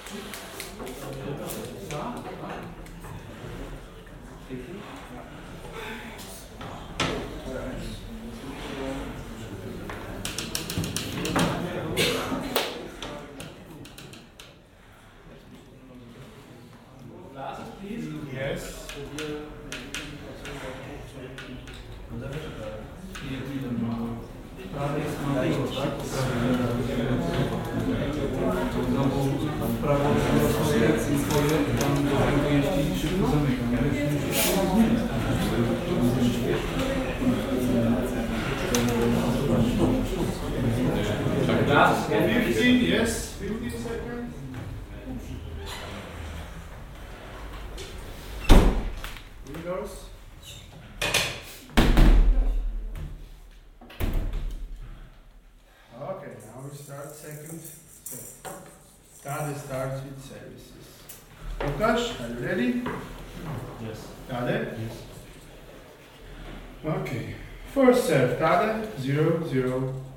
Yes. Prawo swoje, tam jeśli szybko zamykam. Last 15, yes, 15 seconds. Here goes. Okay, now we start second set. Tade starts with services. Łukasz, are you ready? Yes. Tade? Yes. Okay. First serve, Tade, 0-0.